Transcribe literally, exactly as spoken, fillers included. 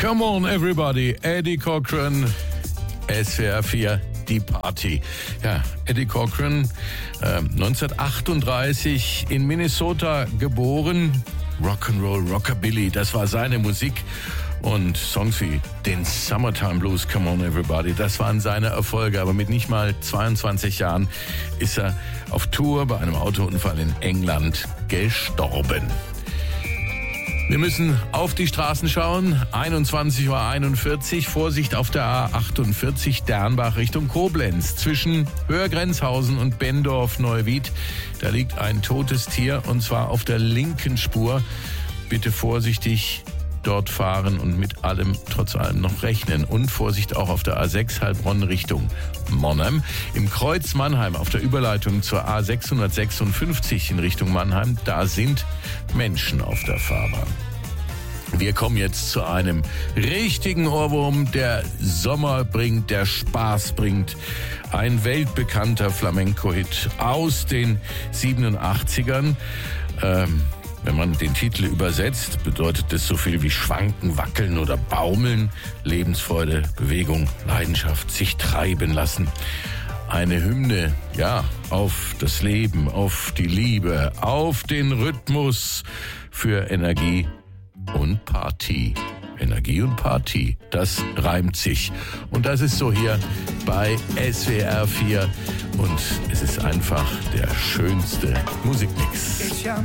Come on everybody, Eddie Cochran, S W R vier, die Party. Ja, Eddie Cochran, äh, neunzehnhundertachtunddreißig in Minnesota geboren. Rock'n'Roll, Rockabilly, das war seine Musik. Und Songs wie den Summertime Blues, Come on Everybody, das waren seine Erfolge. Aber mit nicht mal zweiundzwanzig Jahren ist er auf Tour bei einem Autounfall in England gestorben. Wir müssen auf die Straßen schauen. einundzwanzig Uhr einundvierzig. Vorsicht auf der A achtundvierzig Dernbach Richtung Koblenz. Zwischen Höhergrenzhausen und Bendorf-Neuwied. Da liegt ein totes Tier und zwar auf der linken Spur. Bitte vorsichtig dort fahren und mit allem, trotz allem noch rechnen. Und Vorsicht auch auf der A sechs Heilbronn Richtung Monheim. Im Kreuz Mannheim auf der Überleitung zur A sechshundertsechsundfünfzig in Richtung Mannheim, da sind Menschen auf der Fahrbahn. Wir kommen jetzt zu einem richtigen Ohrwurm, der Sommer bringt, der Spaß bringt. Ein weltbekannter Flamenco-Hit aus den siebenundachtzigern. Ähm, Wenn man den Titel übersetzt, bedeutet es so viel wie schwanken, wackeln oder baumeln. Lebensfreude, Bewegung, Leidenschaft, sich treiben lassen. Eine Hymne, ja, auf das Leben, auf die Liebe, auf den Rhythmus für Energie und Party. Energie und Party, das reimt sich. Und das ist so hier bei S W R vier. Und es ist einfach der schönste Musikmix.